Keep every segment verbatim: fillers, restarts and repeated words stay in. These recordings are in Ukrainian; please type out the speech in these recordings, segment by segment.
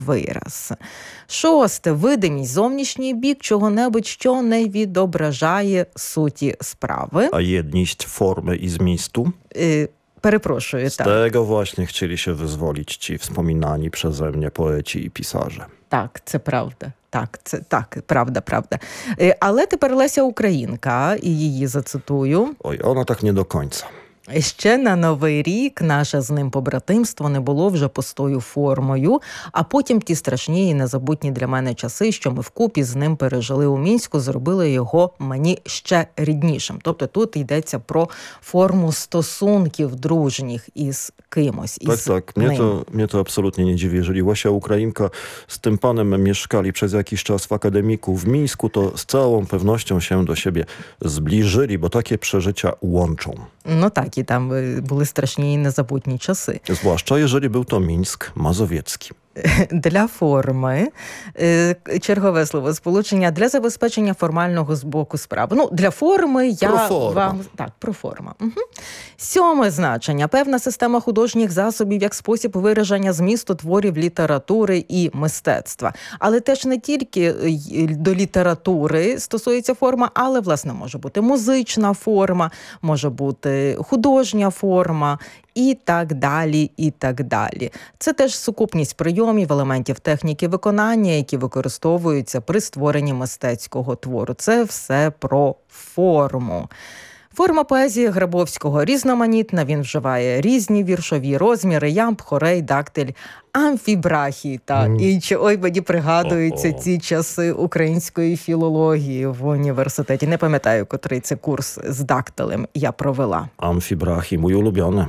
вираз. Шосте. Видимість, зовнішній бік чого-небудь, що не відображає суті справи. A jedność formy i zmistu? Е, Перепрошую, Z так. tego właśnie chcieli się wyzwolić ci wspominani przeze mnie poeci i pisarze. Так, це правда. Так, це так, правда, правда. Е, Але тепер Леся Українка, і її зацитую. Oj, ono tak nie do końca. Ще на Новий рік наше з ним побратимство не було вже пустою формою, а потім ті страшні і незабутні для мене часи, що ми вкупі з ним пережили у Мінську, зробили його мені ще ріднішим. Тобто тут йдеться про форму стосунків дружніх із кимось, Tak, із tak. Mnie ним. to, mnie to absolutnie nie dziwi. Jeżeli Łasia Ukrainka z tym panem mieszkali przez jakiś czas w akademiku w Mińsku, to z całą pewnością się do siebie zbliżyli, bo takie przeżycia łączą. Ну так, і там е, були страшні і незабутні часи. Zwłaszcza jeżeli był to Mińsk Mazowiecki. Для форми, е, чергове слово сполучення, для забезпечення формального з боку справи. Ну, для форми я Проформа. вам... Так, проформа. Угу. Сьоме значення. Певна система художніх засобів як спосіб вираження змісту творів літератури і мистецтва. Але теж не тільки й- до літератури стосується форма, але, власне, може бути музична форма, може бути художня форма, і так далі, і так далі. Це теж сукупність прийомів, елементів техніки виконання, які використовуються при створенні мистецького твору. Це все про форму. Форма поезії Грабовського різноманітна, він вживає різні віршові розміри, ямб, хорей, дактиль, амфібрахії та Мгм. інші. Ой, мені пригадуються О-о. ці часи української філології в університеті. Не пам'ятаю, котрий це курс з дактилем я провела. Amfibrachi, mój ulubiony.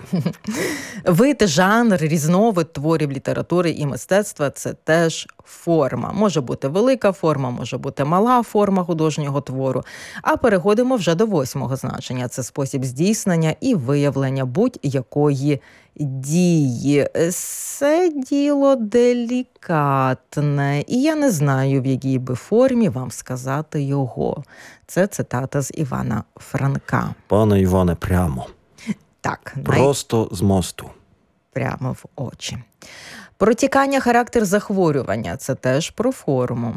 Вид, жанр, різновид творів літератури і мистецтва – це теж форма. Може бути велика форма, може бути мала форма художнього твору. А переходимо вже до восьмого значення. Це спосіб здійснення і виявлення будь-якої дії. Це діло делікатне. І я не знаю, в якій би формі вам сказати його. Це цитата з Івана Франка. Panie Iwane, прямо. Так, най... Prosto z mostu. прямо в очі. Протікання, характер захворювання – це теж про форму.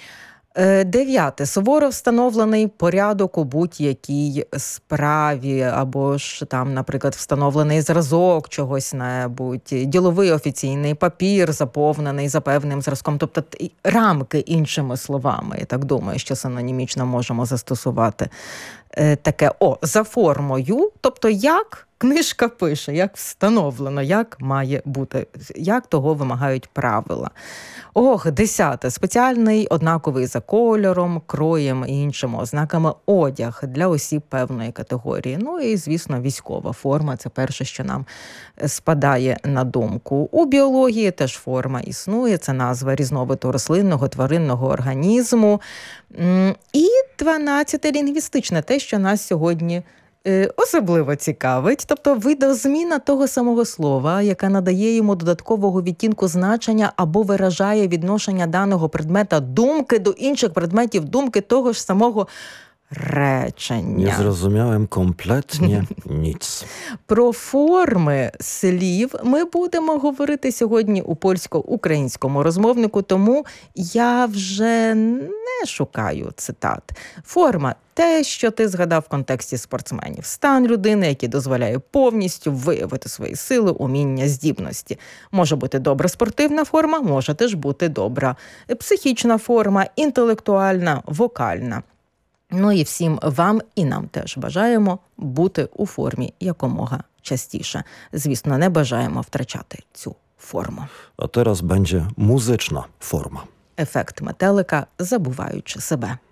Е, Дев'яте. Суворо встановлений порядок у будь-якій справі, або ж там, наприклад, встановлений зразок чогось небудь, діловий офіційний папір, заповнений за певним зразком, тобто т- рамки, іншими словами. Я так думаю, що синонімічно можемо застосувати е, таке «о» за формою, тобто як книжка пише, як встановлено, як має бути, як того вимагають правила. Ох, десяте. Спеціальний, однаковий за кольором, кроєм і іншими ознаками одяг для осіб певної категорії. Ну і, звісно, військова форма – це перше, що нам спадає на думку. У біології теж форма існує, це назва різновиду рослинного, тваринного організму. М, І дванадцяте. Лінгвістичне, те, що нас сьогодні е, особливо цікавить, тобто видозміна того самого слова, яка надає йому додаткового відтінку значення або виражає відношення даного предмета думки до інших предметів думки того ж самого Nie речення. zrozumiałem kompletnie nic. Про форми слів ми будемо говорити сьогодні у польсько-українському розмовнику, тому я вже не шукаю цитат. Форма – те, що ти згадав в контексті спортсменів. Стан людини, який дозволяє повністю виявити свої сили, уміння, здібності. Може бути добра спортивна форма, може теж бути добра психічна форма, інтелектуальна, вокальна. Ну і всім вам і нам теж бажаємо бути у формі якомога частіше. Звісно, не бажаємо втрачати цю форму. A teraz będzie muzyczna forma. Ефект метелика, забуваючи себе.